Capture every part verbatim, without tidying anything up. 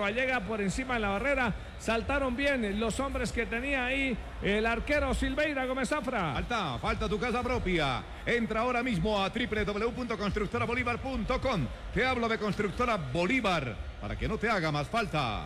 Córdoba llega por encima de la barrera. Saltaron bien los hombres que tenía ahí el arquero Silveira Gómez Zafra. Falta, falta tu casa propia. Entra ahora mismo a doble u doble u doble u punto constructora bolívar punto com. Te hablo de Constructora Bolívar para que no te haga más falta.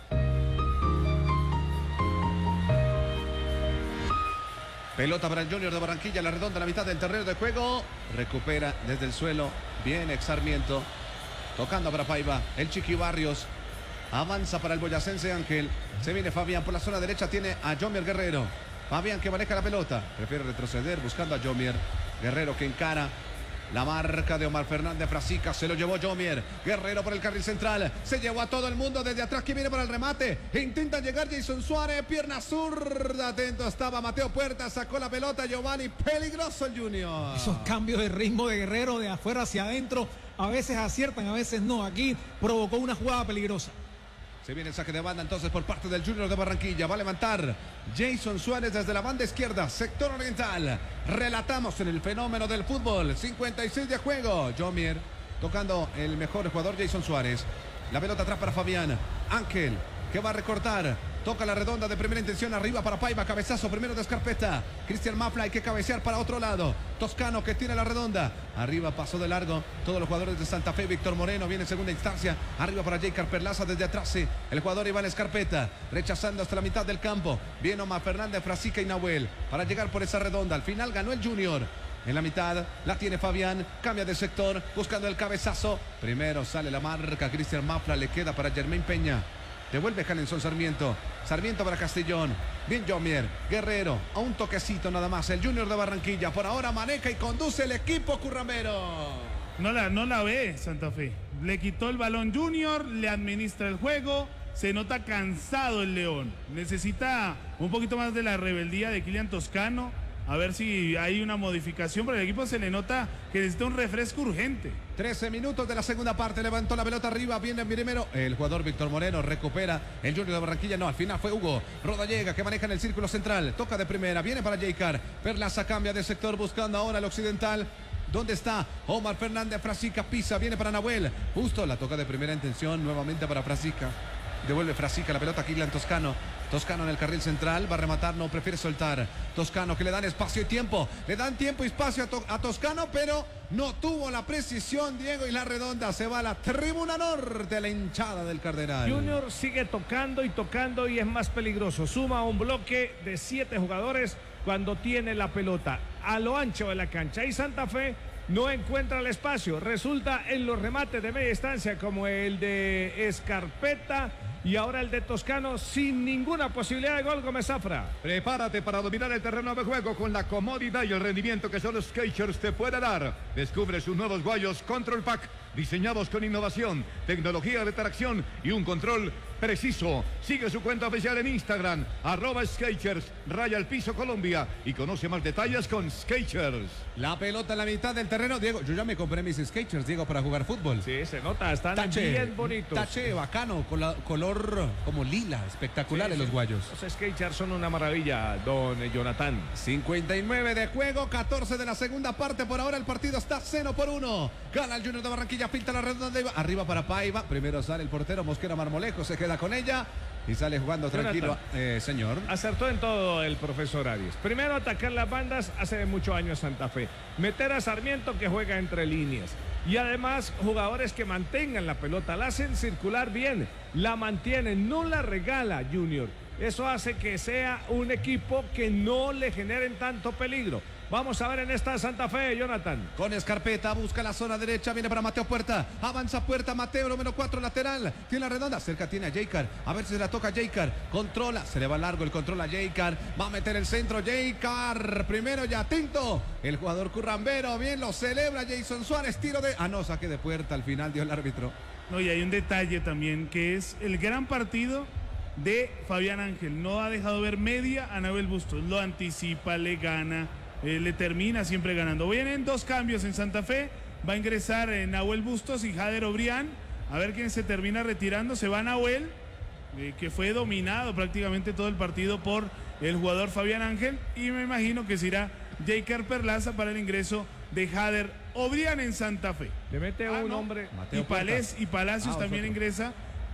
Pelota para el Junior de Barranquilla, la redonda, la mitad del terreno de juego. Recupera desde el suelo. Bien, ex Sarmiento. Tocando para Paiva, el Chiqui Barrios. Avanza para el boyacense Ángel. Se viene Fabián por la zona derecha. Tiene a Jomier Guerrero. Fabián que maneja la pelota. Prefiere retroceder buscando a Jomier. Guerrero que encara. La marca de Omar Fernández Frasica. Se lo llevó Jomier. Guerrero por el carril central. Se llevó a todo el mundo desde atrás. Que viene para el remate. Intenta llegar Jason Suárez. Pierna zurda. Atento estaba Mateo Puerta. Sacó la pelota Giovanni. Peligroso el Junior. Esos cambios de ritmo de Guerrero de afuera hacia adentro. A veces aciertan, a veces no. Aquí provocó una jugada peligrosa. Se viene el saque de banda entonces por parte del Junior de Barranquilla. Va a levantar Jason Suárez desde la banda izquierda, sector oriental. Relatamos en el fenómeno del fútbol. cincuenta y seis de juego. Jomier tocando el mejor jugador Jason Suárez. La pelota atrás para Fabián. Ángel que va a recortar. Toca la redonda de primera intención arriba para Paiva. Cabezazo primero de Scarpetta. Cristian Mafla hay que cabecear para otro lado. Toscano que tiene la redonda. Arriba pasó de largo. Todos los jugadores de Santa Fe. Víctor Moreno viene en segunda instancia. Arriba para Jaycar Perlaza desde atrás. Sí. El jugador Iván Scarpetta. Rechazando hasta la mitad del campo. Viene Omar Fernández, Frasica y Nahuel. Para llegar por esa redonda. Al final ganó el Junior. En la mitad la tiene Fabián. Cambia de sector. Buscando el cabezazo. Primero sale la marca. Cristian Mafla le queda para Germain Peña. Devuelve Jalenson Sarmiento. Sarmiento para Castellón. Bien Jomier. Guerrero. A un toquecito nada más. El Junior de Barranquilla. Por ahora maneja y conduce el equipo currambero. No la, no la ve Santa Fe. Le quitó el balón Junior. Le administra el juego. Se nota cansado el León. Necesita un poquito más de la rebeldía de Kylian Toscano. A ver si hay una modificación, pero el equipo se le nota que necesita un refresco urgente. trece minutos de la segunda parte, levantó la pelota arriba, viene primero el jugador Víctor Moreno, recupera el Junior de Barranquilla, no, al final fue Hugo Rodallega que maneja en el círculo central, toca de primera, viene para Jaycar, Perlaza cambia de sector buscando ahora el occidental. ¿Dónde está Omar Fernández? Frasica pisa, viene para Nahuel, justo la toca de primera intención, nuevamente para Frasica. Devuelve Frasica la pelota a Kylian Toscano. Toscano en el carril central. Va a rematar, no prefiere soltar. Toscano que le dan espacio y tiempo. Le dan tiempo y espacio a, to a Toscano, pero no tuvo la precisión. Diego y la redonda se va a la tribuna norte, la hinchada del Cardenal. Junior sigue tocando y tocando y es más peligroso. Suma un bloque de siete jugadores cuando tiene la pelota a lo ancho de la cancha. Y Santa Fe no encuentra el espacio. Resulta en los remates de media distancia como el de Scarpetta. Y ahora el de Toscano sin ninguna posibilidad de gol, Gómez Zafra. Prepárate para dominar el terreno de juego con la comodidad y el rendimiento que solo Skechers te puede dar. Descubre sus nuevos guayos Control Pack, diseñados con innovación, tecnología de tracción y un control preciso. Sigue su cuenta oficial en Instagram, arroba Skechers, raya al piso Colombia, y conoce más detalles con Skechers. La pelota en la mitad del terreno, Diego. Yo ya me compré mis Skechers, Diego, para jugar fútbol. Sí, se nota, están tache, bien bonitos. Tache bacano, con la, color como lila, espectacular, sí, en sí. Los guayos. Los Skechers son una maravilla, don Jonathan. cincuenta y nueve de juego, catorce de la segunda parte. Por ahora el partido está cero por uno. Gana el Junior de Barranquilla, pinta la redonda, arriba para Paiva. Primero sale el portero Mosquera Marmolejo, se queda con ella y sale jugando tranquilo, eh, señor. Acertó en todo el profesor Arias. Primero atacar las bandas hace de muchos años Santa Fe. Meter a Sarmiento que juega entre líneas. Y además jugadores que mantengan la pelota, la hacen circular bien, la mantienen, no la regala Junior. Eso hace que sea un equipo que no le generen tanto peligro. Vamos a ver en esta Santa Fe, Jonathan. Con Scarpetta, busca la zona derecha, viene para Mateo Puerta. Avanza Puerta, Mateo, número cuatro, lateral. Tiene la redonda, cerca tiene a Jaycar. A ver si se la toca a Jaycar. Controla, se le va largo el control a Jaycar. Va a meter el centro, Jaycar. Primero ya Tinto. El jugador currambero, bien lo celebra Jason Suárez. Tiro de... Ah, no, saque de Puerta, al final dio el árbitro. No, y hay un detalle también, que es el gran partido de Fabián Ángel. No ha dejado ver media a Nahuel Bustos. Lo anticipa, le gana. Eh, le termina siempre ganando. Vienen dos cambios en Santa Fe. Va a ingresar eh, Nahuel Bustos y Jader Obrián. A ver quién se termina retirando. Se va Nahuel, eh, que fue dominado prácticamente todo el partido por el jugador Fabián Ángel. Y me imagino que se irá Jaycar Perlaza para el ingreso de Jader Obrián en Santa Fe. Le mete ah, un no. hombre. Y, Palés, y Palacios ah, también ingresa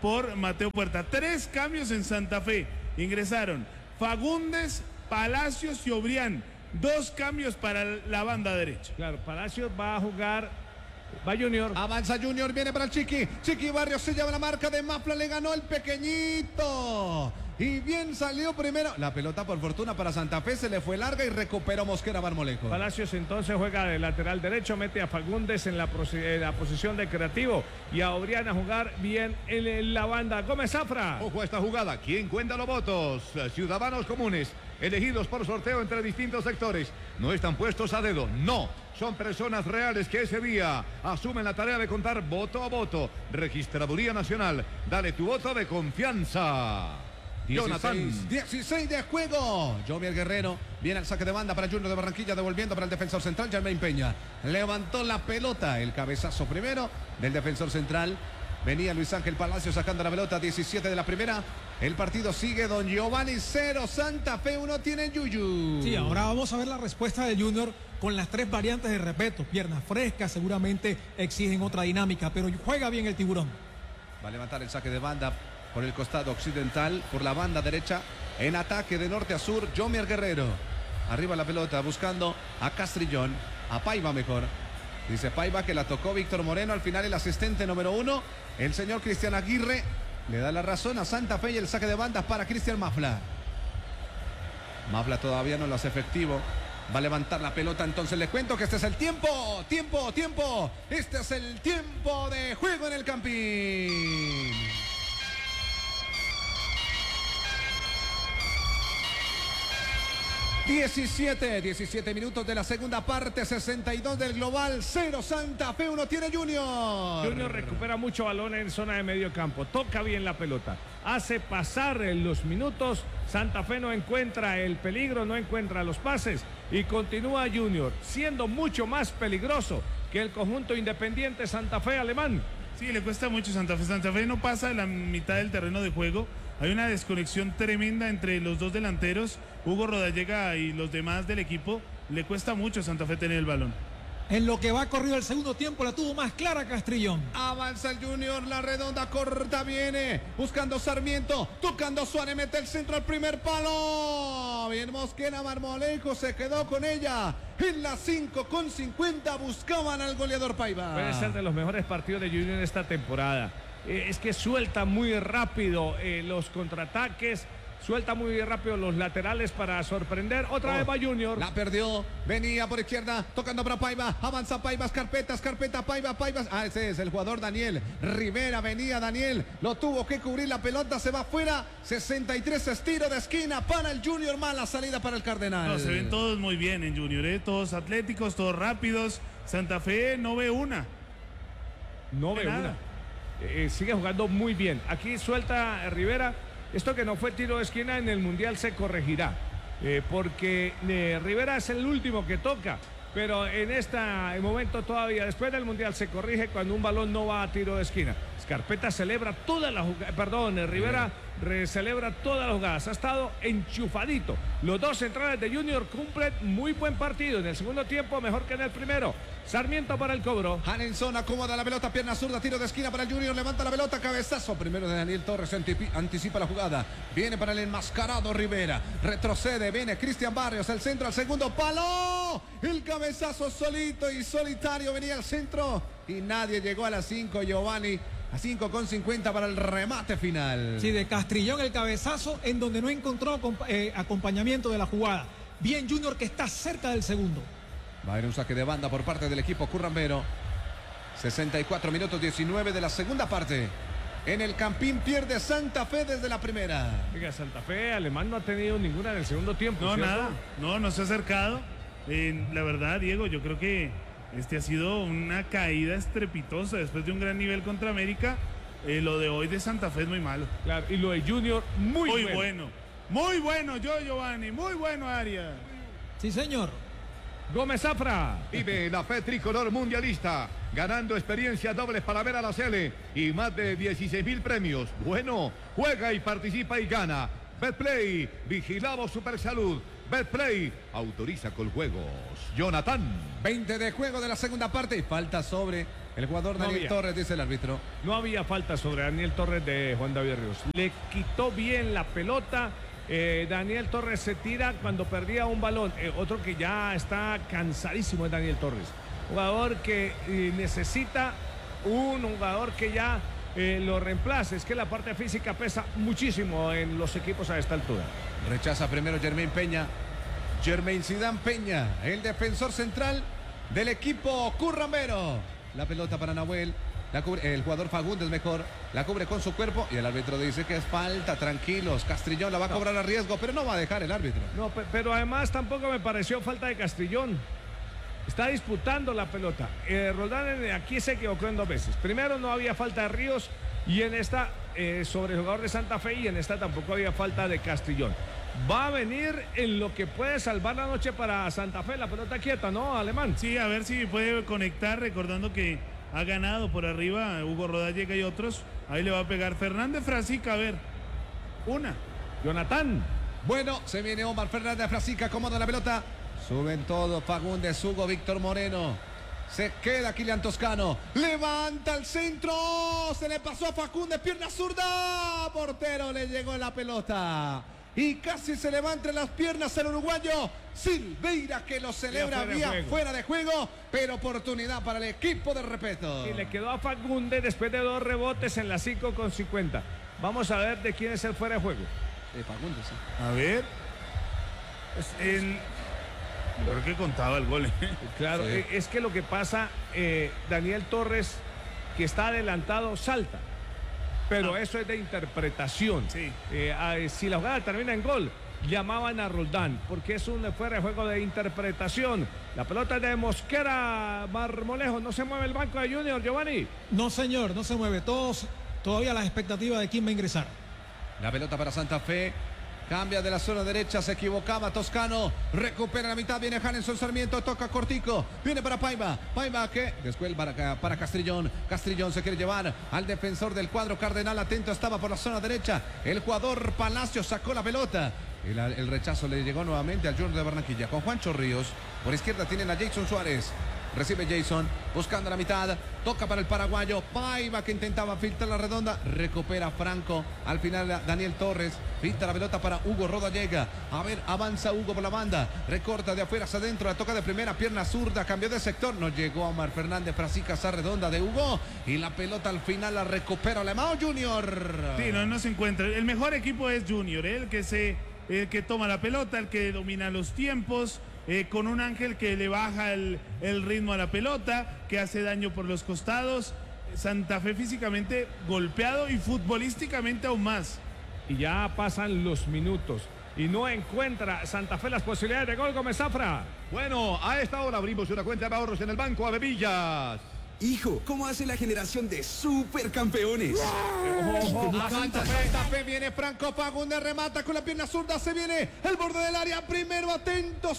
por Mateo Puerta. Tres cambios en Santa Fe. Ingresaron Fagundes, Palacios y Obrián. Dos cambios para la banda derecha. Claro, Palacios va a jugar, va Junior. Avanza Junior, viene para el Chiqui. Chiqui Barrios se lleva la marca de Mafla, le ganó el pequeñito. Y bien salió primero. La pelota por fortuna para Santa Fe se le fue larga y recuperó Mosquera Marmolejo. Palacios entonces juega de lateral derecho, mete a Fagundes en la, en la posición de creativo y a Obrián a jugar bien en, en la banda. Gómez Zafra. Ojo a esta jugada. ¿Quién cuenta los votos? Ciudadanos comunes, elegidos por sorteo entre distintos sectores. No están puestos a dedo, no. Son personas reales que ese día asumen la tarea de contar voto a voto. Registraduría Nacional, dale tu voto de confianza. dieciséis, dieciséis de juego. Jovier Guerrero viene al saque de banda para Junior de Barranquilla, devolviendo para el defensor central Germain Peña. Levantó la pelota, el cabezazo primero del defensor central. Venía Luis Ángel Palacio sacando la pelota, diecisiete de la primera. El partido sigue, don Giovanni, cero, Santa Fe uno, tiene Yuyu. Sí, ahora vamos a ver la respuesta de Junior con las tres variantes de repeto. Piernas frescas seguramente exigen otra dinámica, pero juega bien el Tiburón. Va a levantar el saque de banda por el costado occidental, por la banda derecha, en ataque de norte a sur, Jomier Guerrero. Arriba la pelota, buscando a Castrillón, a Paiva mejor. Dice Paiva que la tocó Víctor Moreno, al final el asistente número uno, el señor Cristian Aguirre, le da la razón a Santa Fe y el saque de bandas para Cristian Mafla. Mafla todavía no lo hace efectivo. Va a levantar la pelota, entonces les cuento que este es el tiempo, tiempo, tiempo. Este es el tiempo de juego en el Campín. diecisiete, diecisiete minutos de la segunda parte, sesenta y dos del global, cero Santa Fe, uno tiene Junior. Junior recupera mucho balón en zona de medio campo, toca bien la pelota, hace pasar los minutos, Santa Fe no encuentra el peligro, no encuentra los pases y continúa Junior, siendo mucho más peligroso que el conjunto Independiente Santa Fe alemán. Sí, le cuesta mucho Santa Fe. Santa Fe no pasa de la mitad del terreno de juego. Hay una desconexión tremenda entre los dos delanteros, Hugo Rodallega y los demás del equipo. Le cuesta mucho a Santa Fe tener el balón. En lo que va corrido el segundo tiempo la tuvo más clara Castrillón. Avanza el Junior, la redonda corta viene, buscando Sarmiento, tocando Suárez, mete el centro al primer palo. Bien Mosquera Marmolejo se quedó con ella. En las cinco con cincuenta buscaban al goleador Paiva. Puede ser de los mejores partidos de Junior en esta temporada. Eh, es que suelta muy rápido eh, los contraataques. Suelta muy rápido los laterales para sorprender. Otra oh, vez va Junior. La perdió. Venía por izquierda. Tocando para Paiva. Avanza Paiva. Carpetas. Carpeta. Paiva. Paiva. Ah, ese es el jugador Daniel Rivera. Venía Daniel. Lo tuvo que cubrir la pelota. Se va afuera. sesenta y tres estiro de esquina para el Junior. Mala salida para el Cardenal. No, se ven todos muy bien en Junior. ¿eh? Todos atléticos, todos rápidos. Santa Fe no ve una. No ve una. Eh, sigue jugando muy bien. Aquí suelta Rivera. Esto que no fue tiro de esquina en el Mundial se corregirá, eh, porque eh, Rivera es el último que toca, pero en este momento todavía, después del Mundial, se corrige cuando un balón no va a tiro de esquina. Carpeta celebra toda la jugada, perdón, Rivera re celebra todas las jugadas, ha estado enchufadito. Los dos centrales de Junior cumplen muy buen partido, en el segundo tiempo mejor que en el primero. Sarmiento para el cobro. Hanenson acomoda la pelota, pierna zurda, tiro de esquina para el Junior, levanta la pelota, cabezazo primero de Daniel Torres, anticipa la jugada, viene para el enmascarado Rivera, retrocede, viene Cristian Barrios, el centro al segundo palo, el cabezazo solito y solitario, venía al centro y nadie llegó a las cinco, Giovanni. A cinco con cincuenta para el remate final. Sí, de Castrillón el cabezazo en donde no encontró eh, acompañamiento de la jugada. Bien Junior que está cerca del segundo. Va a haber un saque de banda por parte del equipo currambero. sesenta y cuatro minutos diecinueve de la segunda parte. En el Campín pierde Santa Fe desde la primera. Oiga, Santa Fe alemán no ha tenido ninguna en el segundo tiempo. No, ¿cierto? nada. No, no se ha acercado. Eh, la verdad, Diego, yo creo que este ha sido una caída estrepitosa después de un gran nivel contra América. Eh, lo de hoy de Santa Fe es muy malo. Claro, y lo de Junior muy, muy bueno. bueno. Muy bueno, yo, Giovanni. Muy bueno, Arias. Sí, señor. Gómez Zafra. Vive la fe tricolor mundialista, ganando experiencias dobles para ver a la Sele y más de dieciséis mil premios. Bueno, juega y participa y gana. Betplay, vigilamos Supersalud. Betplay, autoriza con juegos. Jonathan. veinte de juego de la segunda parte y falta sobre El jugador No Daniel había. Torres, dice el árbitro. No había falta sobre Daniel Torres de Juan David Ríos. Le quitó bien la pelota. Eh, Daniel Torres se tira cuando perdía un balón. Eh, otro que ya está cansadísimo es Daniel Torres. Jugador que eh, necesita un jugador que ya eh, lo reemplace. Es que la parte física pesa muchísimo en los equipos a esta altura. Rechaza primero Germain Peña. Germain Zidane Peña, el defensor central del equipo currambero. La pelota para Nahuel. La cubre, el jugador Fagundes mejor. La cubre con su cuerpo y el árbitro dice que es falta. Tranquilos. Castrillón la va a cobrar a riesgo, pero no va a dejar el árbitro. No, pe- pero además tampoco me pareció falta de Castrillón. Está disputando la pelota. Eh, Roldán en- aquí se equivocó en dos veces. Primero no había falta de Ríos y en esta eh, sobre el jugador de Santa Fe y en esta tampoco había falta de Castrillón. Va a venir en lo que puede salvar la noche para Santa Fe, la pelota quieta, ¿no, Alemán? Sí, a ver si puede conectar, recordando que ha ganado por arriba Hugo Rodallega y otros. Ahí le va a pegar Fernández Frasica, a ver. Una. Jonathan. Bueno, se viene Omar Fernández Frasica, acomoda la pelota. Suben todo, Fagundes, Hugo, Víctor Moreno. Se queda Kilian Toscano. Levanta el centro. Se le pasó a Fagundes, pierna zurda. Portero le llegó la pelota. Y casi se levanta en las piernas el uruguayo Silveira, que lo celebra fuera de vía juego. fuera de juego. Pero oportunidad para el equipo de Repeto. Y le quedó a Fagundes después de dos rebotes en la cinco con cincuenta. Vamos a ver de quién es el fuera de juego. Eh, Fagundes, sí. A ver. Es el... Creo que contaba el gol. ¿eh? Claro, Sí. eh, es que lo que pasa, eh, Daniel Torres, que está adelantado, salta. Pero Ah. eso es de interpretación. Sí. Eh, ah, si la jugada termina en gol, llamaban a Roldán, porque es un fuera de juego de interpretación. La pelota es de Mosquera, Marmolejo. No se mueve el banco de Junior, Giovanni. No, señor, no se mueve. Todos, todavía las expectativas de quién va a ingresar. La pelota para Santa Fe. Cambia de la zona derecha, se equivocaba Toscano. Recupera la mitad, viene Hanenson Sarmiento, toca cortico. Viene para Paiva. Paiva que después para, para Castrillón. Castrillón se quiere llevar al defensor del cuadro cardenal. Atento estaba por la zona derecha. El jugador Palacio sacó la pelota. El, el rechazo le llegó nuevamente al Junior de Barranquilla. Con Juancho Ríos. Por izquierda tienen a Jason Suárez. Recibe Jason, buscando la mitad, toca para el paraguayo, Paiva que intentaba filtrar la redonda, recupera Franco, al final Daniel Torres, pinta la pelota para Hugo Rodallega, a ver, avanza Hugo por la banda, recorta de afuera hacia adentro, la toca de primera, pierna zurda, cambió de sector, no llegó Omar Fernández, Frasica, esa redonda de Hugo, y la pelota al final la recupera Alemão Junior. Sí, no, no se encuentra. El mejor equipo es Junior, ¿eh? el que se, el que toma la pelota, el que domina los tiempos. Eh, con un Ángel que le baja el, el ritmo a la pelota, que hace daño por los costados. Santa Fe físicamente golpeado y futbolísticamente aún más. Y ya pasan los minutos. Y no encuentra Santa Fe las posibilidades de gol, Gómez Zafra. Bueno, a esta hora abrimos una cuenta de ahorros en el Banco Avevillas. Hijo, ¿cómo hace la generación de supercampeones? A Santa Fe, Santa Fe viene Franco Fagundes, remata con la pierna zurda, se viene el borde del área, primero atento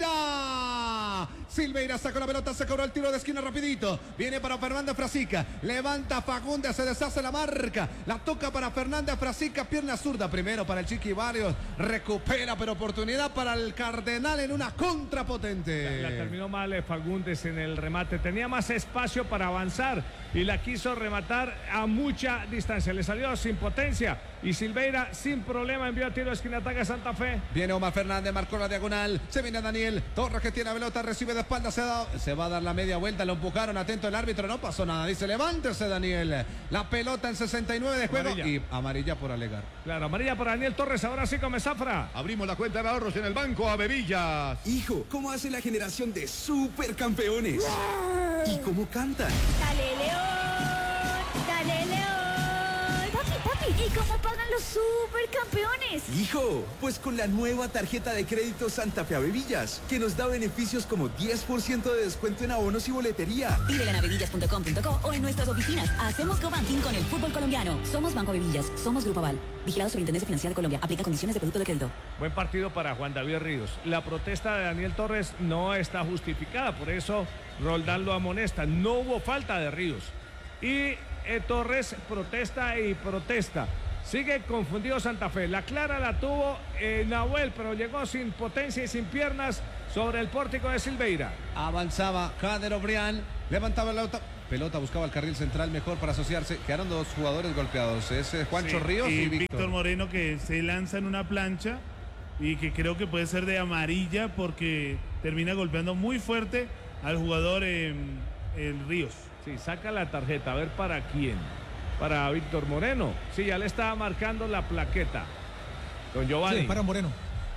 Silveira. Silveira sacó la pelota, se cobró el tiro de esquina rapidito, viene para Fernández Frasica, levanta Fagundes, se deshace la marca, la toca para Fernández Frasica, pierna zurda, primero para el Chiqui Barrios, recupera pero oportunidad para el Cardenal en una contra potente. La terminó mal eh, Fagundes en el remate. Tenía más espacio para avanzar y la quiso rematar a mucha distancia. Le salió sin potencia y Silveira sin problema envió a tiro de esquina, ataca a Santa Fe. Viene Omar Fernández, marcó la diagonal. Se viene Daniel Torres que tiene la pelota, recibe de espalda, se, da, se va a dar la media vuelta, lo empujaron, atento el árbitro, no pasó nada. Dice, levántese Daniel. La pelota en sesenta y nueve de juego Amarilla. y amarilla por alegar. Claro, amarilla para Daniel Torres. Ahora sí come Zafra. Abrimos la cuenta de ahorros en el Banco Avevillas. Hijo, ¿cómo hace la generación de supercampeones? ¿Y cómo cantan? Dale León, dale León. Papi, papi, ¿y cómo pagan los supercampeones? Hijo, pues con la nueva tarjeta de crédito Santa Fe Avevillas, que nos da beneficios como diez por ciento de descuento en abonos y boletería. Pídela en avevillas punto com punto co o en nuestras oficinas. Hacemos co-banking con el fútbol colombiano. Somos Banco Avevillas, somos Grupo Aval. Vigilado Superintendencia Financiera de Colombia. Aplica condiciones de producto de crédito. Buen partido para Juan David Ríos. La protesta de Daniel Torres no está justificada, por eso Roldán lo amonesta. No hubo falta de Ríos. Y eh, Torres protesta y protesta. Sigue confundido Santa Fe. La clara la tuvo eh, Nahuel, pero llegó sin potencia y sin piernas sobre el pórtico de Silveira. Avanzaba Jader Obrián, levantaba la pelota. pelota buscaba el carril central mejor para asociarse. Quedaron dos jugadores golpeados. Es eh, Juancho Sí, Ríos y, y Víctor. Víctor Moreno, que se lanza en una plancha y que creo que puede ser de amarilla porque termina golpeando muy fuerte al jugador eh, el Ríos. Sí, saca la tarjeta, a ver para quién. Para Víctor Moreno. Sí, ya le estaba marcando la plaqueta. Don Giovanni. Sí, para Moreno.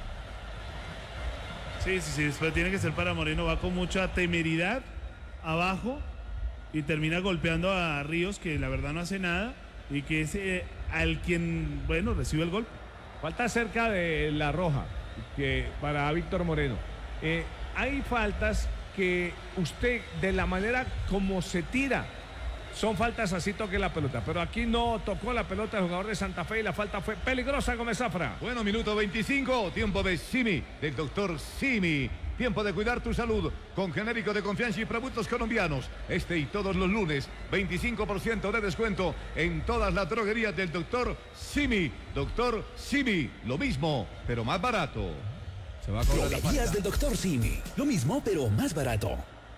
Sí, sí, sí, después tiene que ser para Moreno, va con mucha temeridad abajo y termina golpeando a Ríos, que la verdad no hace nada y que es eh, al quien, bueno, recibe el golpe. Falta cerca de la roja que para Víctor Moreno. Eh, hay faltas que usted, de la manera como se tira, son faltas así toque la pelota, pero aquí no tocó la pelota el jugador de Santa Fe y la falta fue peligrosa, Gómez Zafra. Bueno, minuto veinticinco, tiempo de Simi, del doctor Simi. Tiempo de cuidar tu salud con genérico de confianza y productos colombianos. Este y todos los lunes, veinticinco por ciento de descuento en todas las droguerías del doctor Simi. Doctor Simi, lo mismo, pero más barato. Se va a cobrar la Droguerías falta. del doctor Simi. Lo mismo, pero más barato.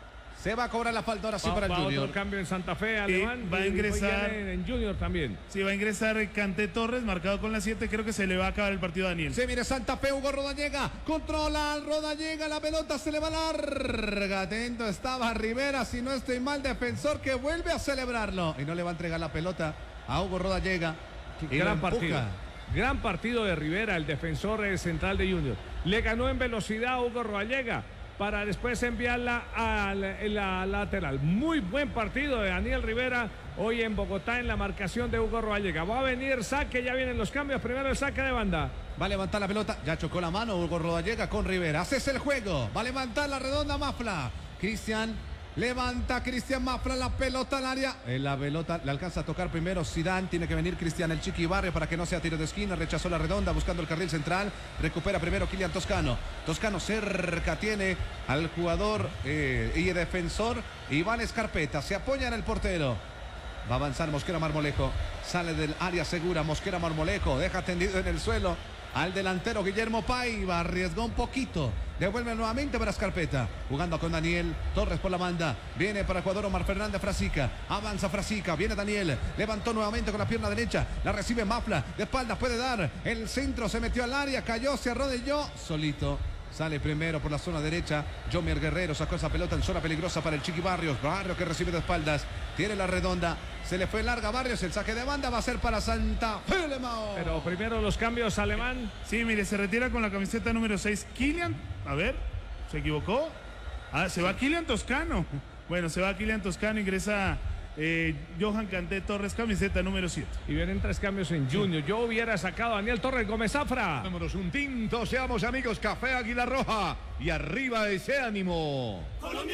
Se va a cobrar la falta ahora sí Va, para el va Junior. otro cambio en Santa Fe, Alemán. va a y ingresar- hoy viene en Junior también. Sí, va a ingresar Canté Torres, marcado con la siete, creo que se le va a acabar el partido a Daniel. Se viene Santa Fe, Hugo Rodallega, controla Rodallega, la pelota se le va larga, atento estaba Rivera, si no estoy mal, defensor que vuelve a celebrarlo y no le va a entregar la pelota a Hugo Rodallega. Y lo Gran empuja. partido. Gran partido de Rivera, el defensor eh, central de Junior. Le ganó en velocidad a Hugo Rodallega para después enviarla a la, a la lateral. Muy buen partido de Daniel Rivera hoy en Bogotá en la marcación de Hugo Rodallega. Va a venir saque, ya vienen los cambios. Primero el saque de banda. Va a levantar la pelota, ya chocó la mano Hugo Rodallega con Rivera. Haces el juego, va a levantar la redonda Mafla. Cristian, levanta Cristian Mafla la pelota al área. En la pelota le alcanza a tocar primero Zidane, tiene que venir Cristian el Chiqui Barrio para que no sea tiro de esquina. Rechazó la redonda buscando el carril central. Recupera primero Kylian Toscano. Toscano cerca tiene al jugador eh, y defensor Iván Escarpeta. Se apoya en el portero. Va a avanzar Mosquera Marmolejo. Sale del área segura Mosquera Marmolejo. Deja tendido en el suelo al delantero Guillermo Paiva. Arriesgó un poquito. Devuelve nuevamente para Escarpeta. Jugando con Daniel Torres por la banda. Viene para el jugador Omar Fernández Frasica. Avanza Frasica. Viene Daniel. Levantó nuevamente con la pierna derecha. La recibe Mafla. De espaldas puede dar. El centro se metió al área. Cayó, se arrodilló. Solito. Sale primero por la zona derecha. Jomier Guerrero sacó esa pelota en zona peligrosa para el Chiqui Barrios. Barrios que recibe de espaldas. Tiene la redonda. Se le fue larga Barrios. El saque de banda va a ser para Santa Fe, Lemao. Pero primero los cambios, Alemán. Sí, mire, se retira con la camiseta número seis. Kylian, a ver, ¿se equivocó? Ah, se va Kylian Toscano. Bueno, se va Kylian Toscano, ingresa eh, Johan Canté Torres, camiseta número siete. Y vienen tres cambios en Junior. Yo hubiera sacado a Daniel Torres Gómez Zafra. Vámonos un tinto, seamos amigos, Café Águila Roja. Y arriba ese ánimo.